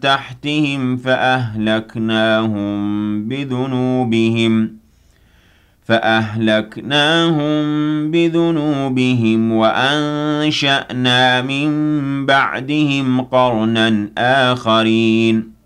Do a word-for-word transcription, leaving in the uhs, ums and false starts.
تحتهم فأهلكناهم بذنوبهم فأهلكناهم بذنوبهم وأنشأنا من بعدهم قرنا آخرين